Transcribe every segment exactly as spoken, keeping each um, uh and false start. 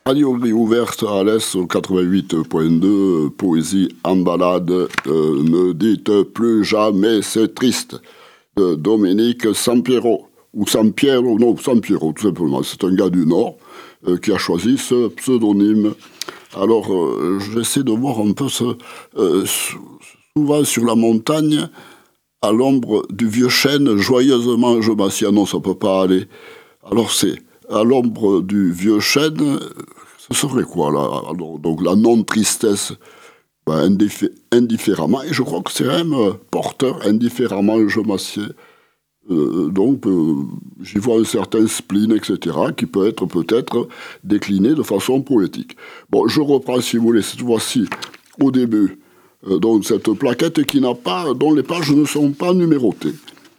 Radio Gris ouverte à l'Est au quatre-vingt-huit point deux, poésie en balade, euh, ne dites plus jamais c'est triste, de Dominique Sampiero, ou Sampiero, non, Sampiero tout simplement, c'est un gars du Nord euh, qui a choisi ce pseudonyme. Alors euh, j'essaie de voir un peu ce, euh, souvent sur la montagne, à l'ombre du vieux chêne, joyeusement je m'assieds, non ça peut pas aller. Alors c'est à l'ombre du vieux chêne, ce serait quoi là? Alors, donc la non-tristesse, ben, indiffé- indifféremment, et je crois que c'est même euh, porteur, indifféremment je m'assieds. Euh, donc euh, j'y vois un certain spleen, et cetera, qui peut être peut-être décliné de façon poétique. Bon, je reprends si vous voulez cette fois-ci au début, euh, donc cette plaquette qui n'a pas, dont les pages ne sont pas numérotées.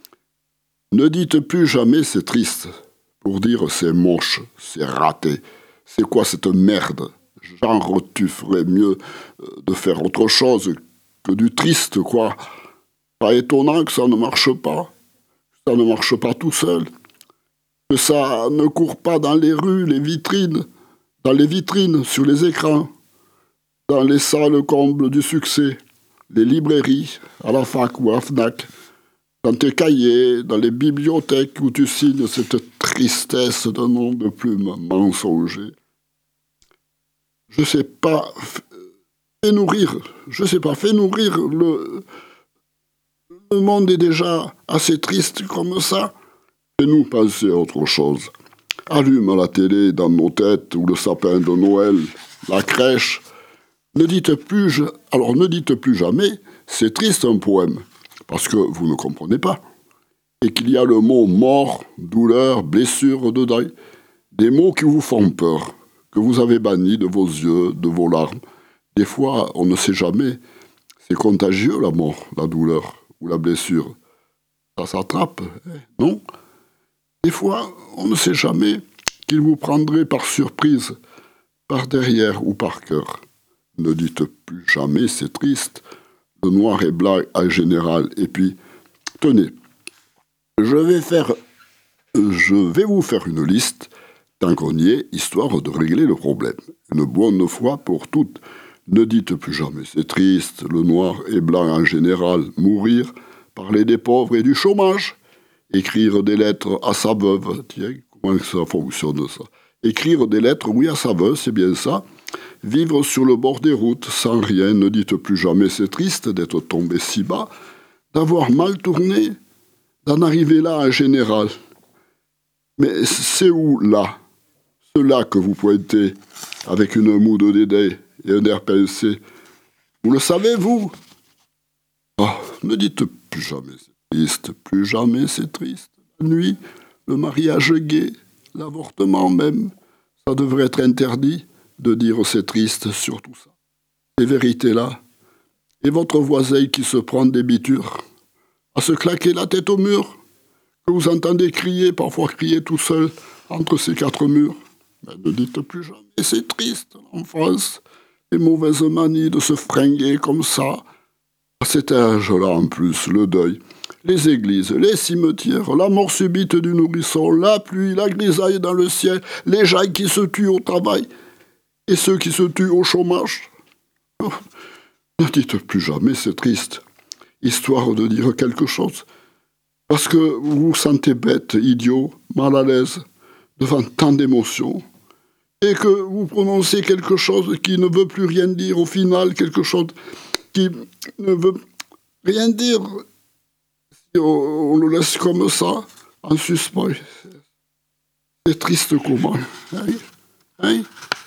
Ne dites plus jamais c'est triste. Pour dire c'est moche, c'est raté. C'est quoi cette merde? Genre, tu ferais mieux de faire autre chose que du triste, quoi. Pas étonnant que ça ne marche pas. Que ça ne marche pas tout seul. Que ça ne court pas dans les rues, les vitrines, dans les vitrines, sur les écrans, dans les salles combles du succès, les librairies, à la fac ou à la Fnac, dans tes cahiers, dans les bibliothèques où tu signes cette tristesse d'un nom de plume mensonger. Je sais pas, fais nourrir, je sais pas, fais nourrir le... Le monde est déjà assez triste comme ça. Fais-nous penser à autre chose. Allume la télé dans nos têtes ou le sapin de Noël, la crèche. Ne dites plus, je... alors ne dites plus jamais, c'est triste un poème. Parce que vous ne comprenez pas, et qu'il y a le mot mort, douleur, blessure de deuil, des mots qui vous font peur, que vous avez bannis de vos yeux, de vos larmes. Des fois, on ne sait jamais, c'est contagieux la mort, la douleur ou la blessure. Ça s'attrape, non? Des fois, on ne sait jamais qu'il vous prendrait par surprise, par derrière ou par cœur. Ne dites plus jamais, c'est triste. Le noir et blanc en général. Et puis, tenez, je vais faire, je vais vous faire une liste, tant qu'on y est, histoire de régler le problème. Une bonne fois pour toutes. Ne dites plus jamais, c'est triste, le noir et blanc en général, mourir, parler des pauvres et du chômage, écrire des lettres à sa veuve. Tiens, comment ça fonctionne ça? Écrire des lettres, oui, à sa veuve, c'est bien ça. Vivre sur le bord des routes, sans rien, ne dites plus jamais c'est triste d'être tombé si bas, d'avoir mal tourné, d'en arriver là en général. Mais c'est où là? Ce là que vous pointez, avec une moue de dédain et un air pincé. Vous le savez, vous? Oh, ne dites plus jamais c'est triste, plus jamais c'est triste. La nuit, le mariage gai, l'avortement même, ça devrait être interdit de dire c'est triste sur tout ça. Ces vérités-là. Et votre voisin qui se prend des bitures, à se claquer la tête au mur, que vous entendez crier, parfois crier tout seul, entre ces quatre murs. Mais ne dites plus jamais, c'est triste, l'enfance, les mauvaises manies de se fringuer comme ça. À cet âge-là, en plus, le deuil, les églises, les cimetières, la mort subite du nourrisson, la pluie, la grisaille dans le ciel, les gens qui se tuent au travail, et ceux qui se tuent au chômage. Oh, ne dites plus jamais, c'est triste, histoire de dire quelque chose. Parce que vous vous sentez bête, idiot, mal à l'aise, devant tant d'émotions, et que vous prononcez quelque chose qui ne veut plus rien dire, au final, quelque chose qui ne veut rien dire, si on, on le laisse comme ça, en suspens. C'est triste comment, hein? Hein?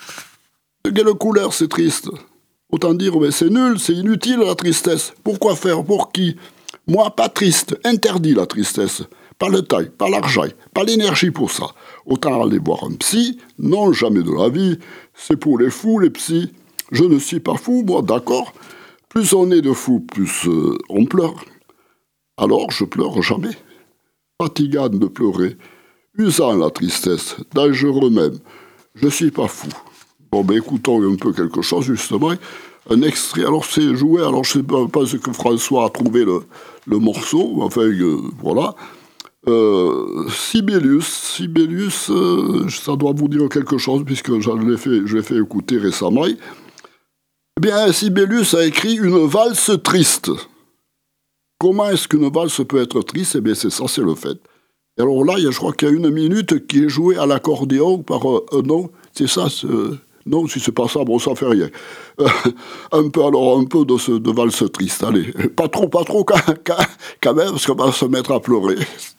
De quelle couleur c'est triste? Autant dire, mais c'est nul, c'est inutile la tristesse. Pourquoi faire? Pour qui? Moi, pas triste, interdit la tristesse. Pas le taille, pas l'argent, pas l'énergie pour ça. Autant aller voir un psy, non, jamais de la vie. C'est pour les fous, les psys. Je ne suis pas fou, moi, d'accord. Plus on est de fous, plus euh, on pleure. Alors, je pleure jamais. Fatigant de pleurer, usant la tristesse, dangereux même. Je suis pas fou. Bon, ben écoutons un peu quelque chose, justement. Un extrait, alors c'est joué, alors je ne sais pas ce que François a trouvé le, le morceau, enfin, euh, voilà. Euh, Sibelius, Sibelius euh, ça doit vous dire quelque chose, puisque je l'ai fait, je l'ai fait écouter récemment. Eh bien, Sibelius a écrit une valse triste. Comment est-ce qu'une valse peut être triste? Eh bien, c'est ça, c'est le fait. Et alors là, je crois qu'il y a une minute qui est jouée à l'accordéon par un euh, non, c'est ça, non, si c'est pas ça, bon, ça fait rien. Euh, un peu, alors, un peu de, ce, de valse triste, allez. Pas trop, pas trop, quand, quand, quand même, parce qu'on va se mettre à pleurer.